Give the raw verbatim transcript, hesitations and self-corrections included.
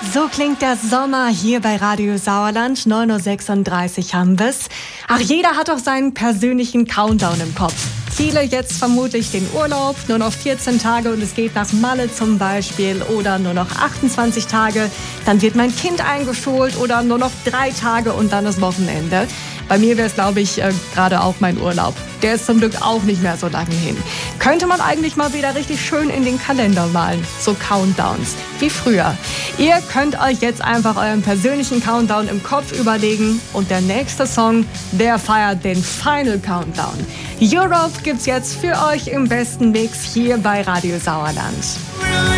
So klingt der Sommer hier bei Radio Sauerland. neun Uhr sechsunddreißig haben wir's. Ach, jeder hat doch seinen persönlichen Countdown im Kopf. Viele jetzt vermutlich den Urlaub, nur noch vierzehn Tage und es geht nach Malle zum Beispiel oder nur noch achtundzwanzig Tage. Dann wird mein Kind eingeschult oder nur noch drei Tage und dann das Wochenende. Bei mir wäre es, glaube ich, äh, gerade auch mein Urlaub. Der ist zum Glück auch nicht mehr so lange hin. Könnte man eigentlich mal wieder richtig schön in den Kalender malen. So Countdowns, wie früher. Ihr könnt euch jetzt einfach euren persönlichen Countdown im Kopf überlegen. Und der nächste Song, der feiert den Final Countdown. Europe gibt's jetzt für euch im besten Mix hier bei Radio Sauerland.